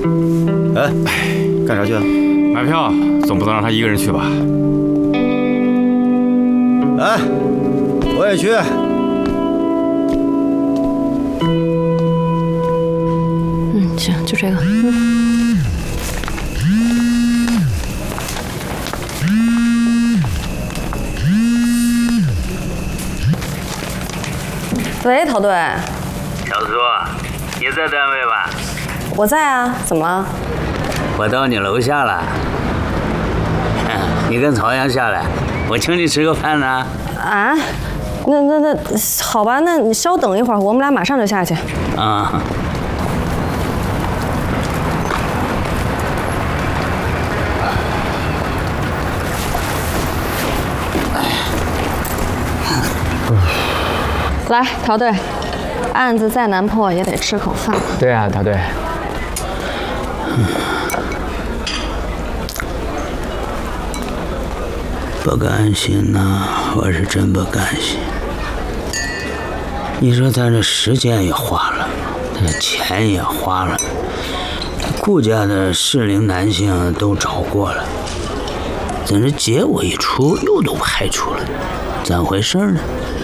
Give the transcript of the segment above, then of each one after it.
哎，干啥去？ 买票，总不能让他一个人去吧？ 哎，我也去。 行，就这个。喂，陶队。 小苏，你在单位吧？ 我在啊，怎么了？ 我到你楼下了。你跟曹阳下来，我请你吃个饭呢。 啊？那好吧，那你稍等一会儿，我们俩马上就下去。 啊。 来，陶队，案子再难破也得吃口饭。 对啊，陶队。 不甘心呐，我是真不甘心。你说咱这时间也花了，这钱也花了，顾家的适龄男性都找过了，咱这结果一出又都排除了，咋回事呢？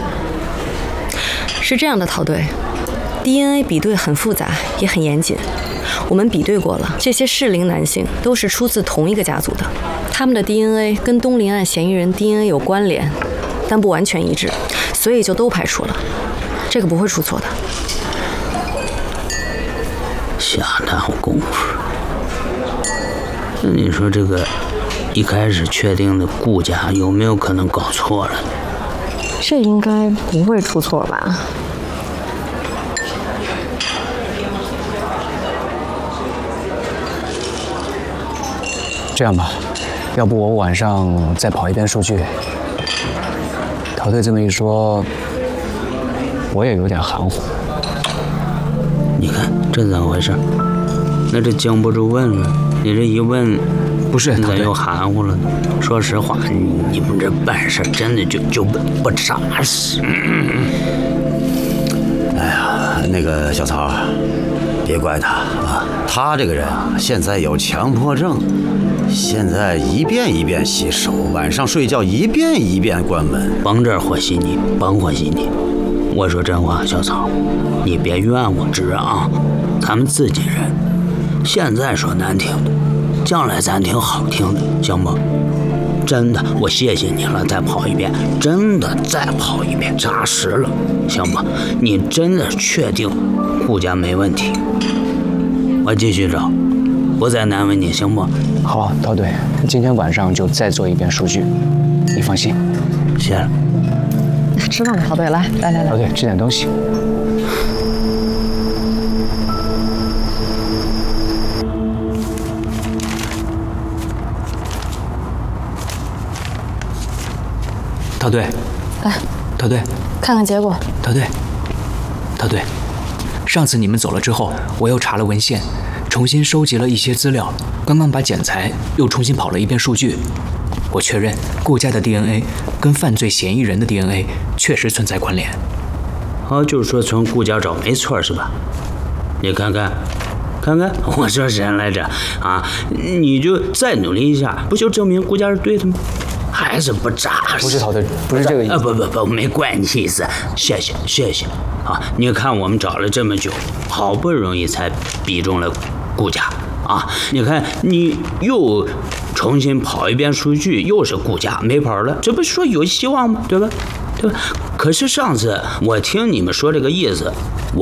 是这样的，陶队 ，DNA 比对很复杂，也很严谨。我们比对过了，这些适龄男性都是出自同一个家族的，他们的 DNA 跟东林案嫌疑人 DNA 有关联，但不完全一致，所以就都排除了。这个不会出错的。 下耽误功夫。那你说这个一开始确定的顾家有没有可能搞错了？ 这应该不会出错吧？ 这样吧，要不我晚上再跑一遍数据。陶队这么一说，我也有点含糊。 你看这咋回事？那这经不住问了，你这一问， 不是你咋又含糊了呢？说实话，你们这办事真的就不扎实。 哎呀，那个小曹，别怪他啊，他这个人啊，现在有强迫症，现在一遍一遍洗手，晚上睡觉一遍一遍关门。 甭这和稀泥，甭和稀泥。我说真话，小曹，你别怨我知啊，咱们自己人，现在说难听的，将来咱听好听的，行不？真的，我谢谢你了，再跑一遍，真的再跑一遍，扎实了，行吧？你真的确定顾家没问题？我继续找，不再难为你，行不？ 好，陶队，今天晚上就再做一遍数据，你放心。 谢了。 吃饭吧，陶队，来。 陶队，吃点东西。陶队， 来， 陶队， 看看结果。 陶队，上次你们走了之后，我又查了文献，重新收集了一些资料，刚刚把检材又重新跑了一遍数据，我确认顾家的 DNA 跟犯罪嫌疑人的 DNA 确实存在关联。 哦，就是说从顾家找没错是吧？你看看，我说谁来着啊？你就再努力一下，不就证明顾家是对的吗？还是不扎实。 不是陶队，不是这个意思。 不，没怪你意思。谢谢啊！你看我们找了这么久，好不容易才逼中了顾家啊！你看你又重新跑一遍数据，又是顾家没跑了，这不是说有希望吗？对吧？可是上次我听你们说这个意思，